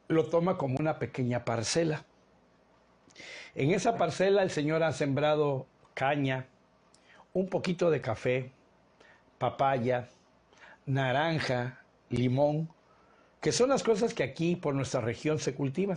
lo toma como una pequeña parcela. En esa parcela el Señor ha sembrado caña, un poquito de café, papaya, naranja, limón, que son las cosas que aquí por nuestra región se cultivan.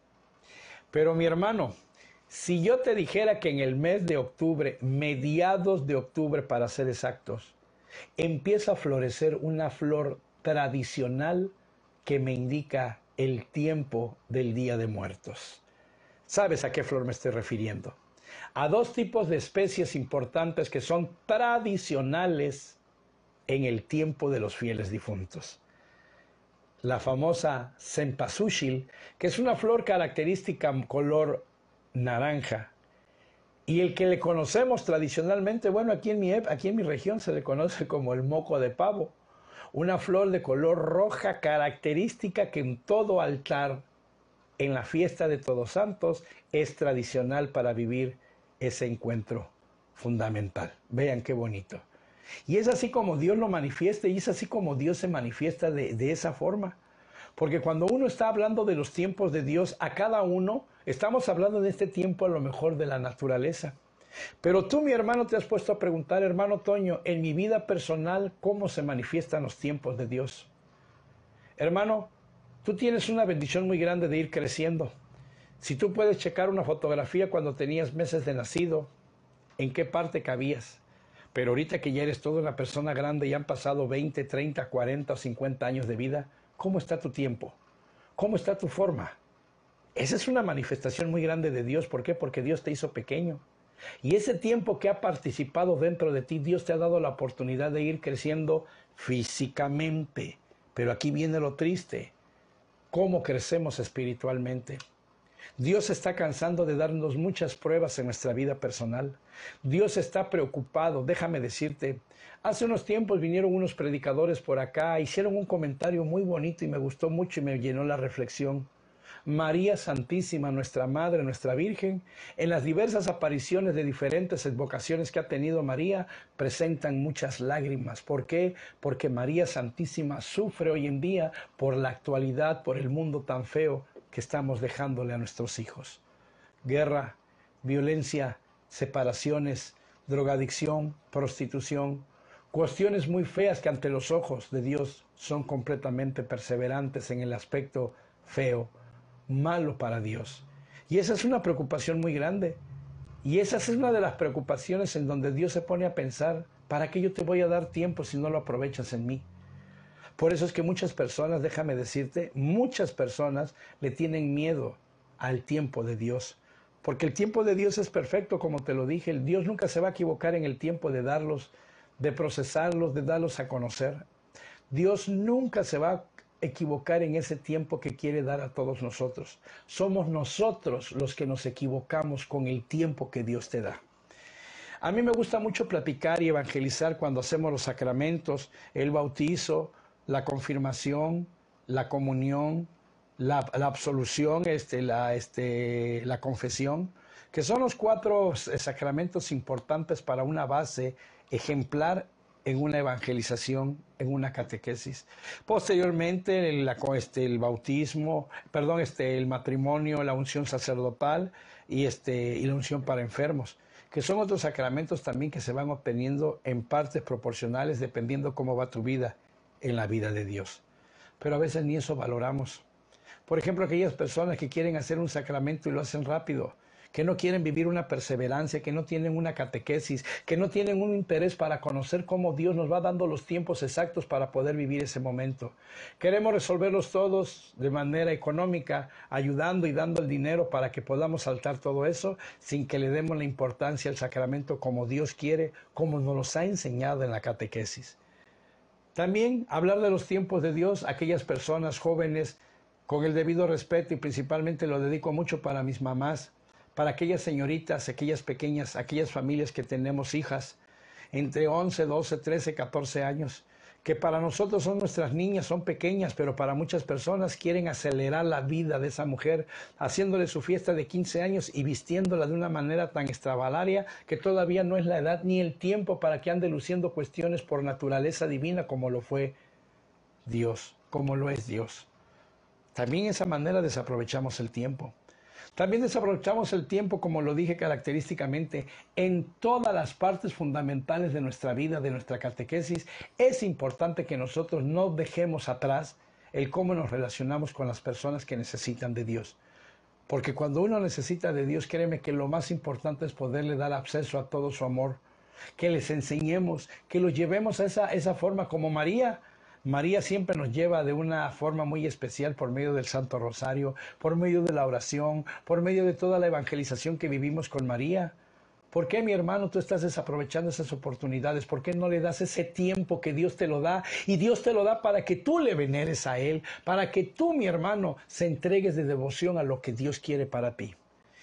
Pero mi hermano, si yo te dijera que en el mes de octubre, mediados de octubre para ser exactos, empieza a florecer una flor tradicional que me indica el tiempo del Día de Muertos. ¿Sabes a qué flor me estoy refiriendo? A dos tipos de especies importantes que son tradicionales en el tiempo de los fieles difuntos. La famosa cempasúchil, que es una flor característica color naranja, y el que le conocemos tradicionalmente, bueno, aquí en mi región se le conoce como el moco de pavo, una flor de color roja característica que en todo altar, en la fiesta de Todos Santos, es tradicional para vivir ese encuentro fundamental. Vean qué bonito. Y es así como Dios lo manifiesta y es así como Dios se manifiesta de esa forma. Porque cuando uno está hablando de los tiempos de Dios, a cada uno estamos hablando de este tiempo a lo mejor de la naturaleza. Pero tú, mi hermano, te has puesto a preguntar, hermano Toño, en mi vida personal, ¿cómo se manifiestan los tiempos de Dios? Hermano, tú tienes una bendición muy grande de ir creciendo. Si tú puedes checar una fotografía cuando tenías meses de nacido, ¿en qué parte cabías? Pero ahorita que ya eres toda una persona grande y han pasado 20, 30, 40 o 50 años de vida, ¿cómo está tu tiempo? ¿Cómo está tu forma? Esa es una manifestación muy grande de Dios. ¿Por qué? Porque Dios te hizo pequeño. Y ese tiempo que ha participado dentro de ti, Dios te ha dado la oportunidad de ir creciendo físicamente. Pero aquí viene lo triste. ¿Cómo crecemos espiritualmente? Dios está cansando de darnos muchas pruebas en nuestra vida personal. Dios está preocupado, déjame decirte. Hace unos tiempos vinieron unos predicadores por acá, hicieron un comentario muy bonito y me gustó mucho y me llenó la reflexión. María Santísima, nuestra Madre, nuestra Virgen, en las diversas apariciones de diferentes advocaciones que ha tenido María, presentan muchas lágrimas. ¿Por qué? Porque María Santísima sufre hoy en día por la actualidad, por el mundo tan feo que estamos dejándole a nuestros hijos. Guerra, violencia, separaciones, drogadicción, prostitución, cuestiones muy feas que ante los ojos de Dios son completamente perseverantes en el aspecto feo, malo para Dios. Y esa es una preocupación muy grande. Y esa es una de las preocupaciones en donde Dios se pone a pensar, ¿para qué yo te voy a dar tiempo si no lo aprovechas en mí? Por eso es que muchas personas, déjame decirte, muchas personas le tienen miedo al tiempo de Dios. Porque el tiempo de Dios es perfecto, como te lo dije. El Dios nunca se va a equivocar en el tiempo de darlos, de procesarlos, de darlos a conocer. Dios nunca se va a equivocar en ese tiempo que quiere dar a todos nosotros. Somos nosotros los que nos equivocamos con el tiempo que Dios te da. A mí me gusta mucho platicar y evangelizar cuando hacemos los sacramentos, el bautizo, la confirmación, la comunión, la absolución, la confesión, que son los 4 sacramentos importantes para una base ejemplar en una evangelización, en una catequesis. Posteriormente, el bautismo, perdón, el matrimonio, la unción sacerdotal y la unción para enfermos, que son otros sacramentos también que se van obteniendo en partes proporcionales dependiendo cómo va tu vida en la vida de Dios. Pero a veces ni eso valoramos. Por ejemplo, aquellas personas que quieren hacer un sacramento y lo hacen rápido, que no quieren vivir una perseverancia, que no tienen una catequesis, que no tienen un interés para conocer cómo Dios nos va dando los tiempos exactos para poder vivir ese momento. Queremos resolverlos todos de manera económica, ayudando y dando el dinero para que podamos saltar todo eso, sin que le demos la importancia al sacramento como Dios quiere, como nos los ha enseñado en la catequesis. También hablar de los tiempos de Dios, aquellas personas jóvenes, con el debido respeto, y principalmente lo dedico mucho para mis mamás, para aquellas señoritas, aquellas pequeñas, aquellas familias que tenemos hijas entre 11, 12, 13, 14 años, que para nosotros son nuestras niñas, son pequeñas, pero para muchas personas quieren acelerar la vida de esa mujer, haciéndole su fiesta de 15 años y vistiéndola de una manera tan extravalaria que todavía no es la edad ni el tiempo para que ande luciendo cuestiones por naturaleza divina como lo fue Dios, como lo es Dios. También de esa manera desaprovechamos el tiempo. También desaprovechamos el tiempo, como lo dije característicamente, en todas las partes fundamentales de nuestra vida, de nuestra catequesis. Es importante que nosotros no dejemos atrás el cómo nos relacionamos con las personas que necesitan de Dios. Porque cuando uno necesita de Dios, créeme que lo más importante es poderle dar acceso a todo su amor, que les enseñemos, que los llevemos a esa forma como María. María siempre nos lleva de una forma muy especial por medio del Santo Rosario, por medio de la oración, por medio de toda la evangelización que vivimos con María. ¿Por qué, mi hermano, tú estás desaprovechando esas oportunidades? ¿Por qué no le das ese tiempo que Dios te lo da? Y Dios te lo da para que tú le veneres a Él, para que tú, mi hermano, se entregues de devoción a lo que Dios quiere para ti.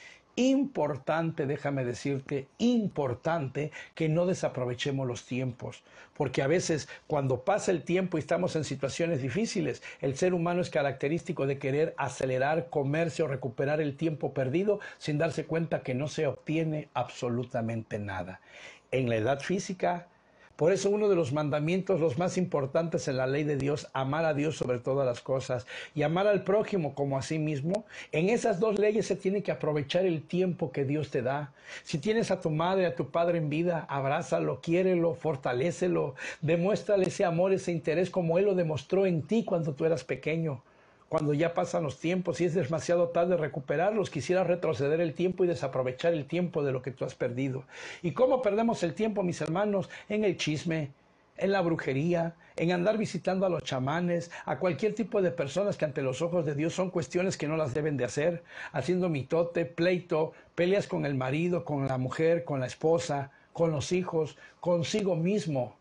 Importante, déjame decirte, importante que no desaprovechemos los tiempos, porque a veces cuando pasa el tiempo y estamos en situaciones difíciles, el ser humano es característico de querer acelerar, comerse o recuperar el tiempo perdido sin darse cuenta que no se obtiene absolutamente nada. En la edad física, por eso uno de los mandamientos, los más importantes en la ley de Dios, amar a Dios sobre todas las cosas y amar al prójimo como a sí mismo, en esas dos leyes se tiene que aprovechar el tiempo que Dios te da. Si tienes a tu madre, a tu padre en vida, abrázalo, quiérelo, fortalécelo, demuéstrale ese amor, ese interés como Él lo demostró en ti cuando tú eras pequeño. Cuando ya pasan los tiempos y es demasiado tarde recuperarlos, quisiera retroceder el tiempo y desaprovechar el tiempo de lo que tú has perdido. ¿Y cómo perdemos el tiempo, mis hermanos? En el chisme, en la brujería, en andar visitando a los chamanes, a cualquier tipo de personas que ante los ojos de Dios son cuestiones que no las deben de hacer, haciendo mitote, pleito, peleas con el marido, con la mujer, con la esposa, con los hijos, consigo mismo.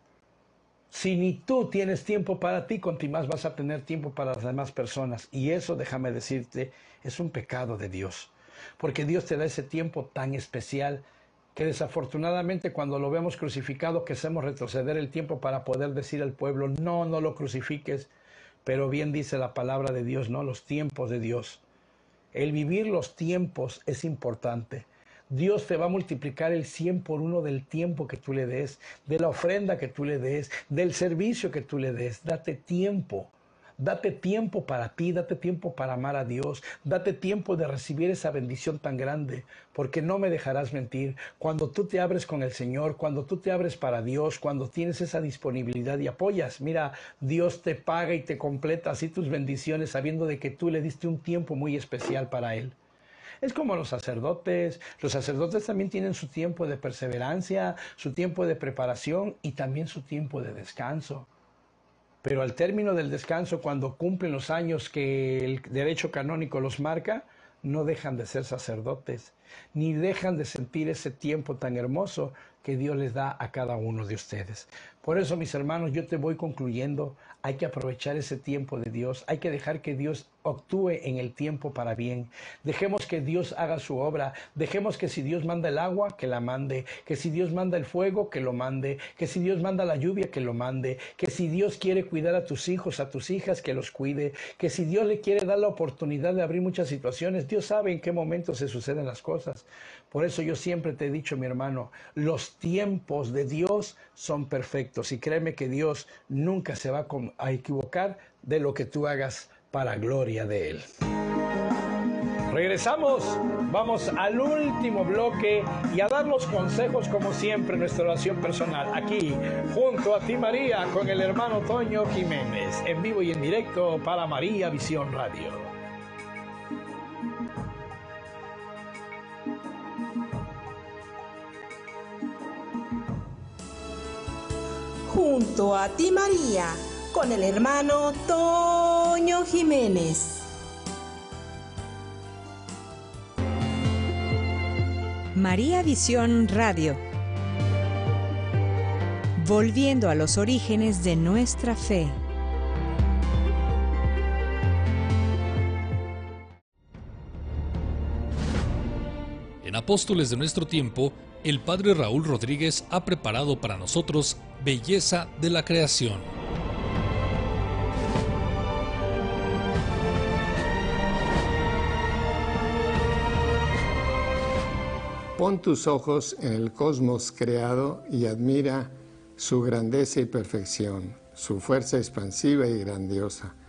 Si ni tú tienes tiempo para ti, con ti más vas a tener tiempo para las demás personas. Y eso, déjame decirte, es un pecado de Dios. Porque Dios te da ese tiempo tan especial que desafortunadamente cuando lo vemos crucificado, queremos retroceder el tiempo para poder decir al pueblo, no, no lo crucifiques. Pero bien dice la palabra de Dios, ¿no? Los tiempos de Dios. El vivir los tiempos es importante. Dios te va a multiplicar el 100 por 1 del tiempo que tú le des, de la ofrenda que tú le des, del servicio que tú le des. Date tiempo. Date tiempo para ti, date tiempo para amar a Dios, date tiempo de recibir esa bendición tan grande, porque no me dejarás mentir. Cuando tú te abres con el Señor, cuando tú te abres para Dios, cuando tienes esa disponibilidad y apoyas, mira, Dios te paga y te completa así tus bendiciones, sabiendo de que tú le diste un tiempo muy especial para Él. Es como los sacerdotes también tienen su tiempo de perseverancia, su tiempo de preparación y también su tiempo de descanso. Pero al término del descanso, cuando cumplen los años que el derecho canónico los marca, no dejan de ser sacerdotes, ni dejan de sentir ese tiempo tan hermoso que Dios les da a cada uno de ustedes. Por eso, mis hermanos, yo te voy concluyendo, hay que aprovechar ese tiempo de Dios, hay que dejar que Dios actúe en el tiempo para bien. Dejemos que Dios haga su obra, dejemos que si Dios manda el agua, que la mande, que si Dios manda el fuego, que lo mande, que si Dios manda la lluvia, que lo mande, que si Dios quiere cuidar a tus hijos, a tus hijas, que los cuide, que si Dios le quiere dar la oportunidad de abrir muchas situaciones, Dios sabe en qué momento se suceden las cosas. Por eso yo siempre te he dicho, mi hermano, los tiempos de Dios son perfectos y créeme que Dios nunca se va a equivocar de lo que tú hagas para gloria de Él. Regresamos, vamos al último bloque y a dar los consejos como siempre en nuestra oración personal, aquí junto a ti María con el hermano Toño Jiménez, en vivo y en directo para María Visión Radio. Junto a ti María, con el hermano Toño Jiménez. María Visión Radio. Volviendo a los orígenes de nuestra fe. En Apóstoles de nuestro tiempo, el Padre Raúl Rodríguez ha preparado para nosotros Belleza de la Creación. Pon tus ojos en el cosmos creado y admira su grandeza y perfección, su fuerza expansiva y grandiosa.